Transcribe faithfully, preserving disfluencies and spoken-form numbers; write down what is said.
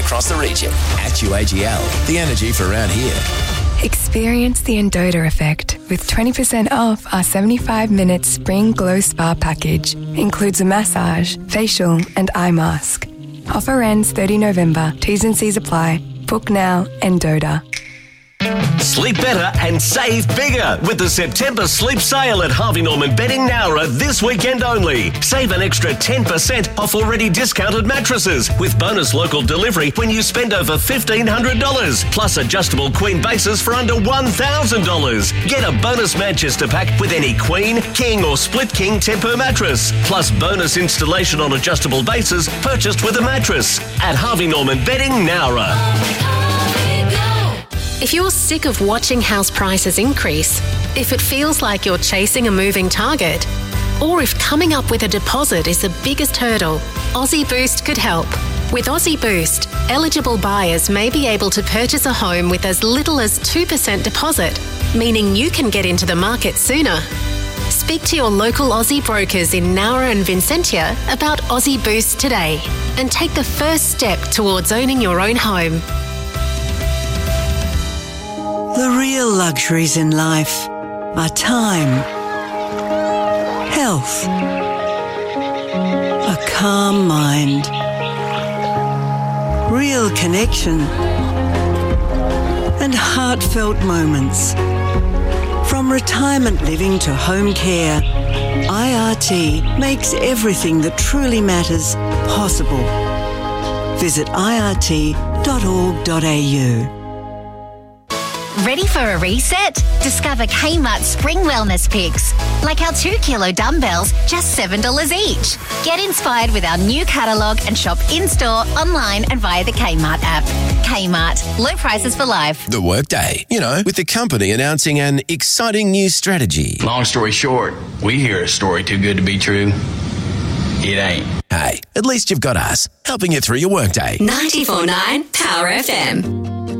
across the region. At U A G L, the energy for around here. Experience the Endota effect with twenty percent off our seventy-five minute Spring Glow Spa package. Includes a massage, facial and eye mask. Offer ends thirtieth of November. T's and C's apply. Book now, Endota. Sleep better and save bigger with the September sleep sale at Harvey Norman Bedding Nowra this weekend only. Save an extra ten percent off already discounted mattresses with bonus local delivery when you spend over fifteen hundred dollars, plus adjustable queen bases for under one thousand dollars. Get a bonus Manchester pack with any queen, king or split king Tempur mattress, plus bonus installation on adjustable bases purchased with a mattress at Harvey Norman Bedding Nowra. If you're sick of watching house prices increase, if it feels like you're chasing a moving target, or if coming up with a deposit is the biggest hurdle, Aussie Boost could help. With Aussie Boost, eligible buyers may be able to purchase a home with as little as two percent deposit, meaning you can get into the market sooner. Speak to your local Aussie brokers in Nowra and Vincentia about Aussie Boost today and take the first step towards owning your own home. The real luxuries in life are time, health, a calm mind, real connection, and heartfelt moments. From retirement living to home care, I R T makes everything that truly matters possible. Visit I R T dot org dot A U. Ready for a reset? Discover Kmart Spring Wellness Picks. Like our two kilo dumbbells, just seven dollars each. Get inspired with our new catalogue and shop in-store, online and via the Kmart app. Kmart. Low prices for life. The Workday, you know, with the company announcing an exciting new strategy. Long story short, we hear a story too good to be true. It ain't. Hey, at least you've got us, helping you through your workday. ninety-four point nine Power F M.